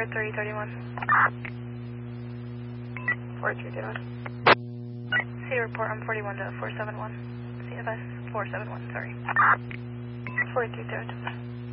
4331. 4331. See report on 41 to 471. CFS 471, sorry. 4332.